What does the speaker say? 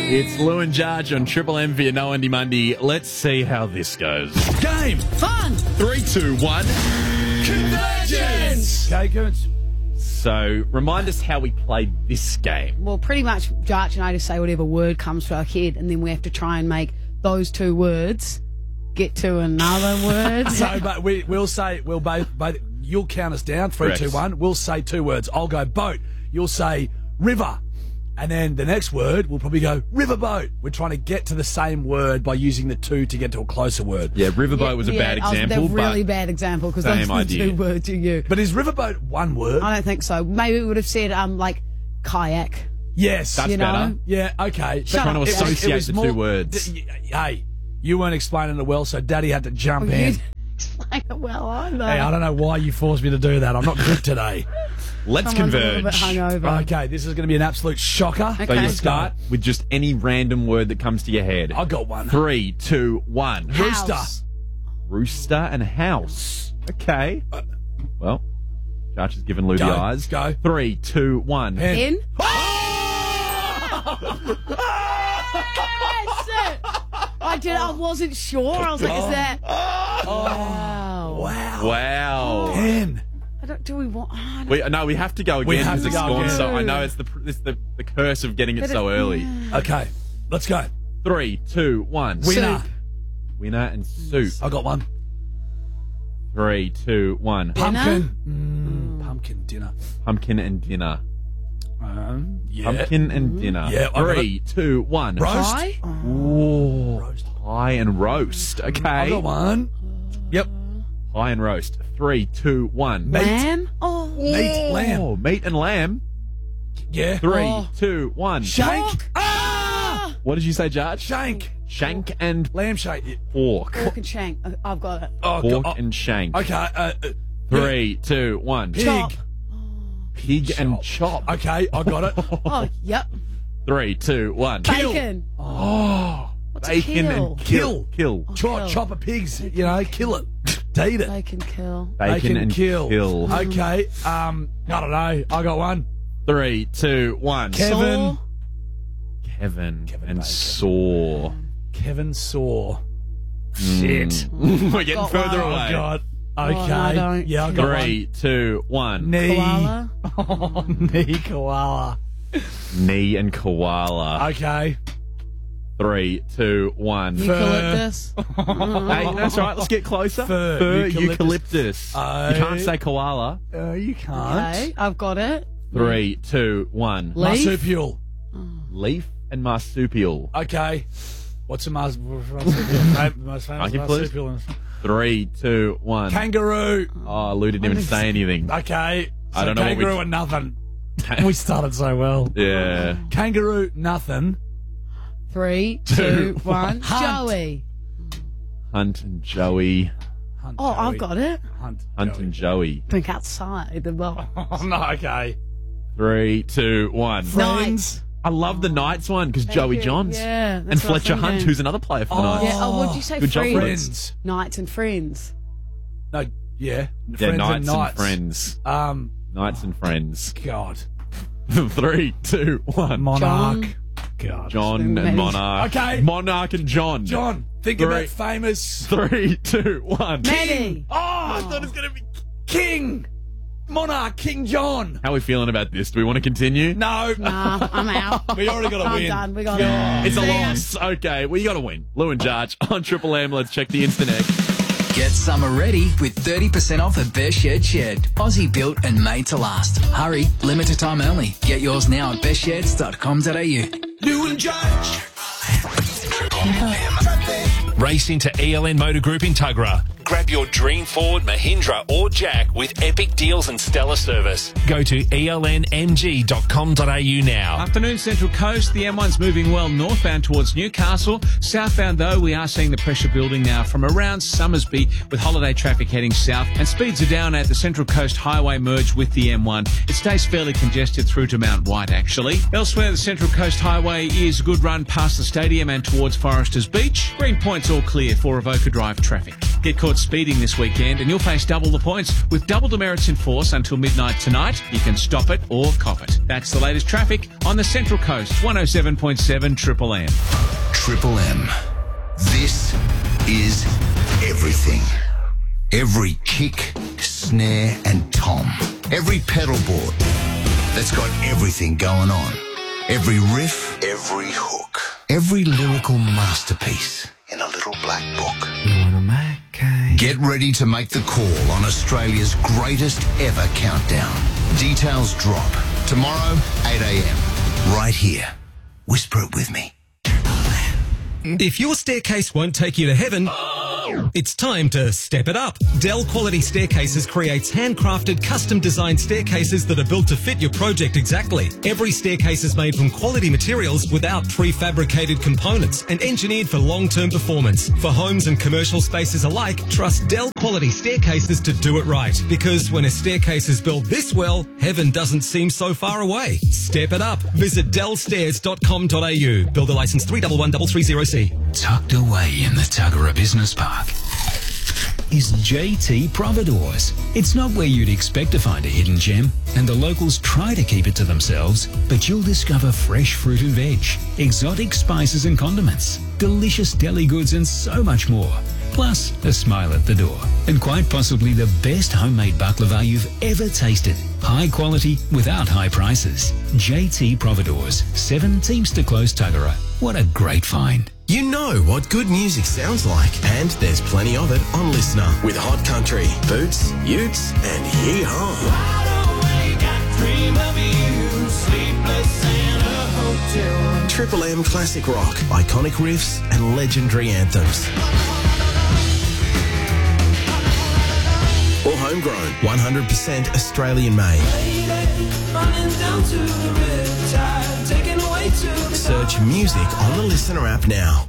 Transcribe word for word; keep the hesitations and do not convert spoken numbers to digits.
It's Lou and Judge on Triple M for your No Andy Monday. Let's see how this goes. Game. Fun. Three, two, one. Convergence. Okay, good. So, remind us how we played this game. Well, pretty much Judge and I just say whatever word comes to our head, and then we have to try and make those two words get to another word. So, but we, we'll say, we'll both, both, you'll count us down, three, Correct. two, one. We'll say two words. I'll go boat. You'll say river. And then the next word, we'll probably go riverboat. We're trying to get to the same word by using the two to get to a closer word. Yeah, riverboat was a Yeah, bad I was- example. A really but bad example because same those are the idea. two words you use. But is riverboat one word? I don't think so. Maybe we would have said um like kayak. Yes. That's you know? better. Yeah, okay. But Shut Trying to up. it was- it associate was the more- two words. d- Hey, you weren't explaining it well, so Daddy had to jump You in. explain it well, I know. Hey, I don't know why you forced me to do that. I'm not good today. Let's Someone's a little converge. bit hungover. Okay, this is going to be an absolute shocker. Okay. So you Let's start with just any random word that comes to your head. I got one. Three, two, one. House. Rooster. Rooster and house. Okay. Well, Judge has given Lou Go. the eyes. Go. Three, two, one. Pen. In. I did. I wasn't sure. I was like, is that? Wow. Wow. Wow. Pen. I don't. Do we want? Oh, I don't- We, no, we have to go again We have because to it's go gone again. so. I know it's the it's the, the curse of getting it But so it- early. Okay, let's go. Three, two, one. Winner. Soup. Winner and soup. I got one. Three, two, one. Dinner? Pumpkin. Mm, pumpkin dinner. Pumpkin and dinner. Um, yeah. Pumpkin and dinner. Yeah, I got Three, two, one. Roast. Pie? Ooh. Roast. Pie and roast. I Okay. got one. Yep. Pie and roast. Three, two, one. Meat. Lamb? Oh. Meat. Lamb. Oh, meat and lamb. Yeah. Three, Oh. two, one. Shank. Pork. Ah! What did you say, Judge? Shank. Shank and Lamb shank. pork. Pork and shank. I- I've got it. Oh, Pork God. and shank. Okay. Uh, uh, Three, two, one. Pig. Chop. Pig and chop. Okay, I got it. Oh, yep. Three, two, one. Bacon. Oh, What's a bacon kill? and kill. Kill. Chop, Kill. chop a pig's, you know, kill it. Eat it. Bacon kill. Bacon and kill. Okay, um, I don't know. I got one. Three, two, one. Kevin. Saw. Kevin, Kevin and Bacon. saw. Kevin Saw. Mm. Shit. We're getting Got further one. away. Oh, God. Oh, no, Okay. I don't. Yeah, I got Three, two, one. one. Knee. Koala. Oh, knee koala. Knee and koala. Okay. Three, two, one. Eucalyptus. Hey, that's right. Let's get closer. Fur, eucalyptus. eucalyptus. You can't say koala. Uh, you can't. Okay, I've got it. Three, two, one. Leaf. Marsupial. Leaf and marsupial. Okay. What's a mars- marsupial? Most famous Thank you, please. marsupial. Three, two, one. Kangaroo. Oh, Lou didn't even say anything. Okay. So I don't know what we- kangaroo and nothing. We started so well. Yeah. Kangaroo, nothing. Three, two, one. Hunt. Joey. Hunt and Joey. Hunt, Oh, I've Joey. got it. Hunt. Hunt Joey. and Joey. Think outside the box. Oh, no, okay. Three, two, one. Friends. I love the Knights one because Joey you. Johns. Yeah, that's And what I was Fletcher Hunt, thinking. who's another player for the Oh. Knights. Yeah. Oh, what did you say? Good job, friends. Friends. Knights and friends. No, yeah. Yeah, Friends Knights and and, Knights. Friends. Um, Knights and Friends. God. Three, two, one. Monarch. John. God. John Maybe. and Monarch. Okay. Monarch and John. John, think Three. about famous Three, two, one. Maddie. Oh, I thought it was going to be King. Monarch, King John. How are we feeling about this? Do we want to continue? No. Nah, I'm out. We already got to I'm win. done. We got God. it. It's a See ya. loss. Okay, well, you got to win. Lou and Judge on Triple M. Let's check the instant egg. Get summer ready with thirty percent off at Best Shed Shed. Aussie built and made to last. Hurry, limited time only. Get yours now at best sheds dot com dot a u. Lou and Judge. Race into E L N Motor Group in Tuggerah. Grab your dream Ford, Mahindra or Jack with epic deals and stellar service. Go to E L N M G dot com dot a u now. Afternoon Central Coast, the M one's moving well northbound towards Newcastle. Southbound though, we are seeing the pressure building now from around Summersby with holiday traffic heading south, and speeds are down at the Central Coast Highway merge with the M one. It stays fairly congested through to Mount White actually. Elsewhere, the Central Coast Highway is a good run past the stadium and towards Foresters Beach. Green Point's all clear for Avoca Drive traffic. Get caught caught speeding this weekend and you'll face double the points. With double demerits in force until midnight tonight, you can stop it or cop it. That's the latest traffic on the Central Coast, one oh seven point seven Triple M. Triple M. This is everything. Every kick, snare and tom. Every pedal board that's got everything going on. Every riff, every hook. Every lyrical masterpiece in a little black book. Get ready to make the call on Australia's greatest ever countdown. Details drop tomorrow, eight a.m. right here. Whisper it with me. If your staircase won't take you to heaven, it's time to step it up. Dell Quality Staircases creates handcrafted, custom-designed staircases that are built to fit your project exactly. Every staircase is made from quality materials without prefabricated components and engineered for long-term performance. For homes and commercial spaces alike, trust Dell Quality Staircases to do it right. Because when a staircase is built this well, heaven doesn't seem so far away. Step it up. Visit dell stairs dot com dot a u. Builder license three one one three three zero C. Tucked away in the Tuggerah Business Park is J T Providores. It's not where you'd expect to find a hidden gem, and the locals try to keep it to themselves, but you'll discover fresh fruit and veg, exotic spices and condiments, delicious deli goods and so much more. Plus, a smile at the door. And quite possibly the best homemade baklava you've ever tasted. High quality without high prices. J T Providores, seven Teamster Close, Tuggerah. What a great find. You know what good music sounds like, and there's plenty of it on Listener with Hot Country, Boots, Utes, and Yee-Haw. Triple M Classic Rock, iconic riffs and legendary anthems. Or homegrown, one hundred percent Australian made. Search music on the Listener app now.